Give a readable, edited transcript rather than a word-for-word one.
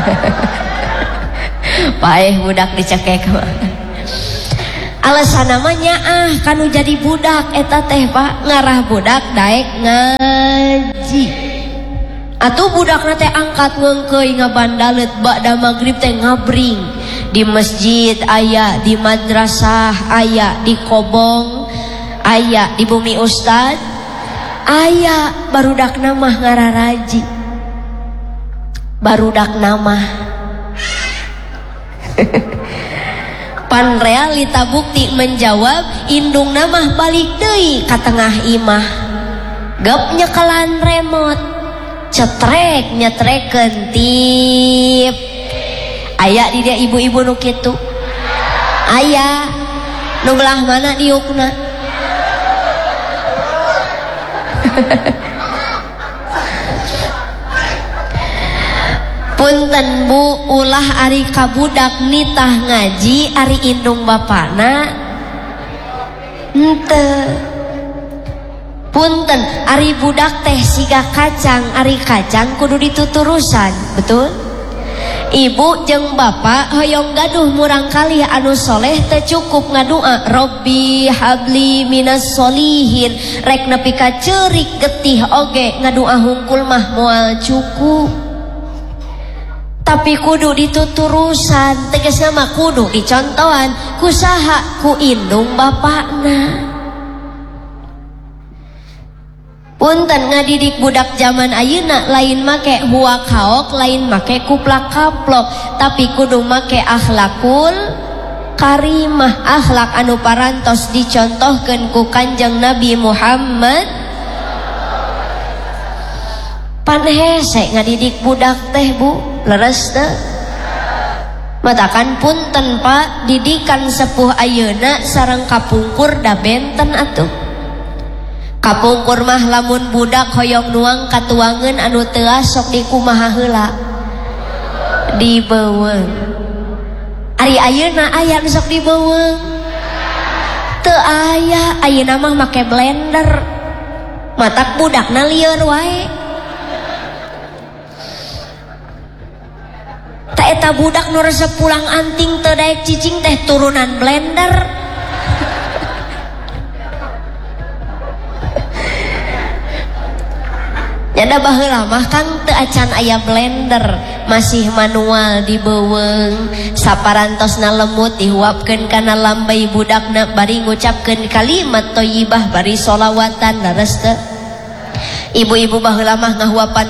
Paeh budak dicekek mah. Alasan namanya kanu jadi budak eta teh Pak, ngarah budak daek ngaji. Atuh budakna teh angkat ngengkeuy ngabandalet ba'da magrib teh ngabring. Di masjid aya, di madrasah aya, di kobong aya, di bumi ustad aya. Barudakna mah ngararaji. Barudakna mah pan realita bukti menjawab indung namah balik deui ka tengah imah. Gep nyekelan remote, cetrek nyetrekeun tip. Aya di dia ibu-ibu nu kitu. Aya nu belah mana diukna. Punten Bu, ulah ari kabudak nitah ngaji ari indung bapana henteu. Punten ari budak teh siga kacang, ari kacang kudu dituturusan, betul? Ibu jeung bapak hoyong gaduh murang kali anu soleh teu cukup ngadua Robbi habli minas solihin, rek nepi ka ceurik getih oge ngadua hungkul mah moal cukup. Tapi kudu dituturusan, tegasna mah kudu dicontohan kusaha ku indung bapakna. Punten ngadidik budak zaman ayeuna lain make huak haok, lain make kuplak kaplok, tapi kudu make akhlakul karimah, akhlak anu parantos dicontohkeun ku Kanjeng Nabi Muhammad. Pan hese ngadidik budak teh Bu, leres teh. Matakan punten Pak, didikan sepuh ayeuna sareng kapungkur da benten atuh. Kapungkur mah lamun budak hoyong nuang katuangeun anu teu sok dikumaha heula. Dibeuweung. Ari ayeuna aya nu sok dibeuweung. Teu aya, ayeuna mah make blender. Matak budakna lieur wae. Ta eta budak nu resep pulang anting teu daek cicing teh turunan blender. Nyada baheula mah Kang teu acan aya blender, masih manual dibeuweung. Saparantosna lemut dihuapkeun kana lambay budakna bari ngucapkeun kalimat thayyibah bari sholawatan leres teu. Ibu-ibu baheula mah ngahuapan